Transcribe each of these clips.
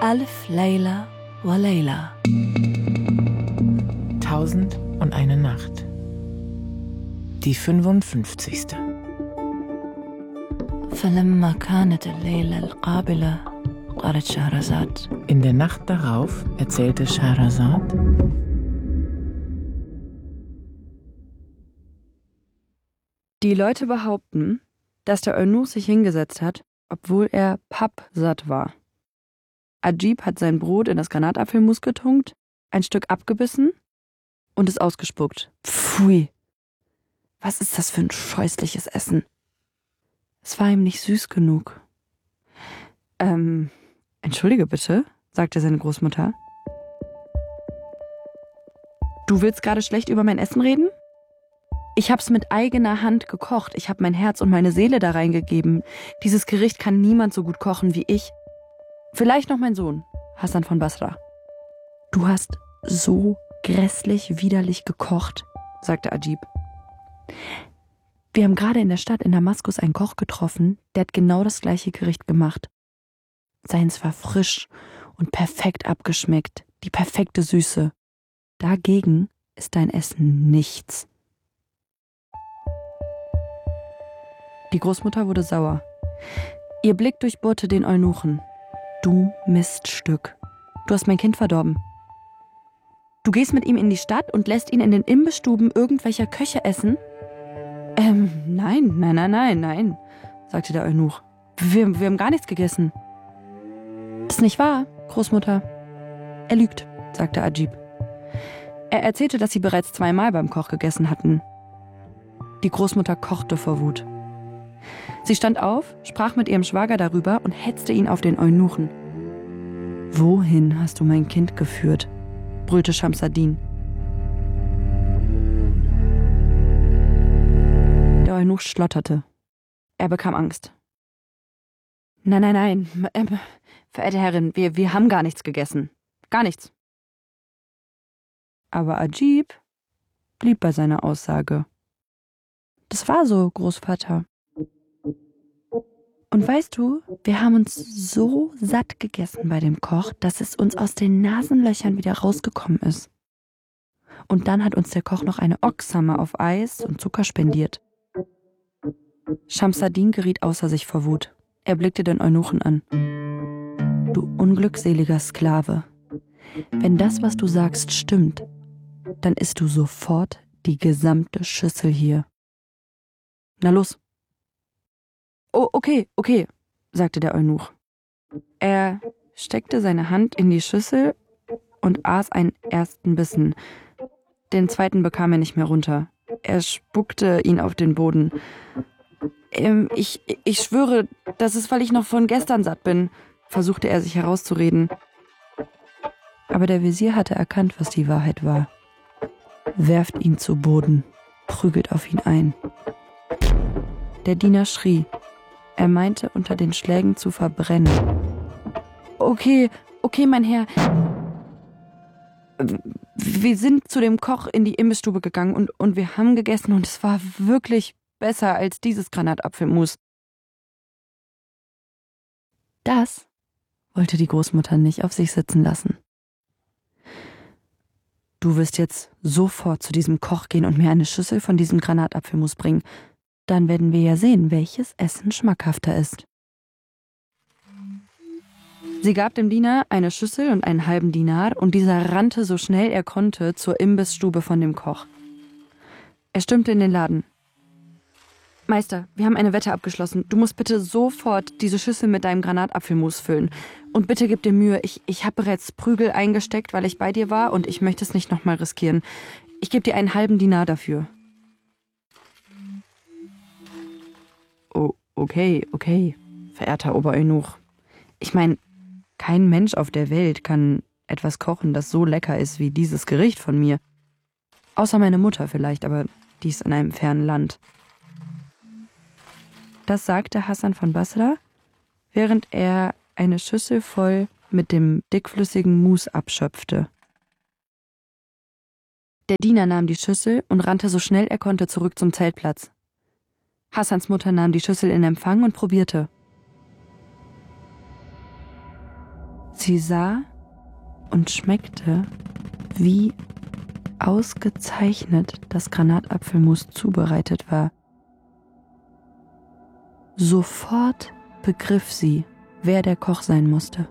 Alf Layla wa Layla. 1001 Nacht. Die 55. فلما كانت الليلة القابلة قالت شهرزاد. In der Nacht darauf erzählte Scheherazad: Die Leute behaupten, dass der Eunuch sich hingesetzt hat, obwohl er pappsatt war. Ajib hat sein Brot in das Granatapfelmus getunkt, ein Stück abgebissen und es ausgespuckt. Pfui! Was ist das für ein scheußliches Essen? Es war ihm nicht süß genug. Entschuldige bitte, sagte seine Großmutter. Du willst gerade schlecht über mein Essen reden? Ich hab's mit eigener Hand gekocht. Ich hab mein Herz und meine Seele da reingegeben. Dieses Gericht kann niemand so gut kochen wie ich. Vielleicht noch mein Sohn, Hasan von Basra. Du hast so grässlich widerlich gekocht, sagte Ajib. Wir haben gerade in der Stadt in Damaskus einen Koch getroffen, der hat genau das gleiche Gericht gemacht. Seins war frisch und perfekt abgeschmeckt, die perfekte Süße. Dagegen ist dein Essen nichts. Die Großmutter wurde sauer. Ihr Blick durchbohrte den Eunuchen. Du Miststück. Du hast mein Kind verdorben. Du gehst mit ihm in die Stadt und lässt ihn in den Imbissstuben irgendwelcher Köche essen? Nein, sagte der Eunuch. Wir haben gar nichts gegessen. Das ist nicht wahr, Großmutter. Er lügt, sagte Ajib. Er erzählte, dass sie bereits 2-mal beim Koch gegessen hatten. Die Großmutter kochte vor Wut. Sie stand auf, sprach mit ihrem Schwager darüber und hetzte ihn auf den Eunuchen. Wohin hast du mein Kind geführt? Brüllte Schamsaddin. Der Eunuch schlotterte. Er bekam Angst. Nein, verehrte Herrin, wir haben gar nichts gegessen. Gar nichts. Aber Ajib blieb bei seiner Aussage. Das war so, Großvater. Und weißt du, wir haben uns so satt gegessen bei dem Koch, dass es uns aus den Nasenlöchern wieder rausgekommen ist. Und dann hat uns der Koch noch eine Ochshammer auf Eis und Zucker spendiert. Schamsaddin geriet außer sich vor Wut. Er blickte den Eunuchen an. Du unglückseliger Sklave. Wenn das, was du sagst, stimmt, dann isst du sofort die gesamte Schüssel hier. Na los. Oh, okay, sagte der Eunuch. Er steckte seine Hand in die Schüssel und aß einen ersten Bissen. Den zweiten bekam er nicht mehr runter. Er spuckte ihn auf den Boden. Ich schwöre, das ist, weil ich noch von gestern satt bin, versuchte er sich herauszureden. Aber der Wesir hatte erkannt, was die Wahrheit war. Werft ihn zu Boden, prügelt auf ihn ein. Der Diener schrie. Er meinte, unter den Schlägen zu verbrennen. Okay, mein Herr. Wir sind zu dem Koch in die Imbissstube gegangen und wir haben gegessen und es war wirklich besser als dieses Granatapfelmus. Das wollte die Großmutter nicht auf sich sitzen lassen. Du wirst jetzt sofort zu diesem Koch gehen und mir eine Schüssel von diesem Granatapfelmus bringen. Dann werden wir ja sehen, welches Essen schmackhafter ist. Sie gab dem Diener eine Schüssel und einen halben Dinar und dieser rannte so schnell er konnte zur Imbissstube von dem Koch. Er stürmte in den Laden. Meister, wir haben eine Wette abgeschlossen. Du musst bitte sofort diese Schüssel mit deinem Granatapfelmus füllen. Und bitte gib dir Mühe. Ich habe bereits Prügel eingesteckt, weil ich bei dir war und ich möchte es nicht nochmal riskieren. Ich gebe dir einen halben Dinar dafür. Oh, okay, verehrter Obereunuch. Ich meine, kein Mensch auf der Welt kann etwas kochen, das so lecker ist wie dieses Gericht von mir. Außer meine Mutter vielleicht, aber die ist in einem fernen Land. Das sagte Hasan von Basra, während er eine Schüssel voll mit dem dickflüssigen Mus abschöpfte. Der Diener nahm die Schüssel und rannte so schnell er konnte zurück zum Zeltplatz. Hassans Mutter nahm die Schüssel in Empfang und probierte. Sie sah und schmeckte, wie ausgezeichnet das Granatapfelmus zubereitet war. Sofort begriff sie, wer der Koch sein musste.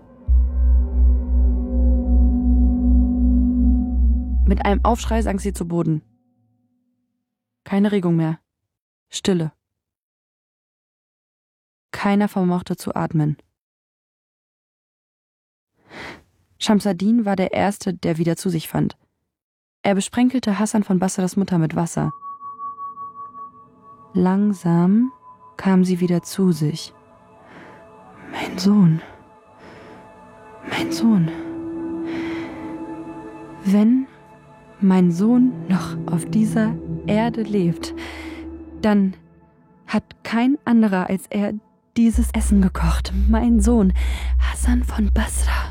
Mit einem Aufschrei sank sie zu Boden. Keine Regung mehr. Stille. Keiner vermochte zu atmen. Shamsuddin war der Erste, der wieder zu sich fand. Er besprenkelte Hassan von Basras Mutter mit Wasser. Langsam kam sie wieder zu sich. Mein Sohn. Mein Sohn. Wenn mein Sohn noch auf dieser Erde lebt, dann hat kein anderer als er dieses Essen gekocht. Mein Sohn, Hassan von Basra.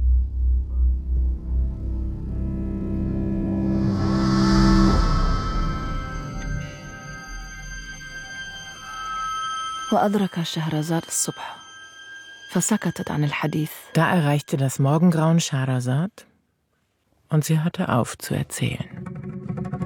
وأدرك شهرزاد الصبح فسكتت عن الحديث. Da erreichte das Morgengrauen Schehersad und sie hörte auf zu erzählen.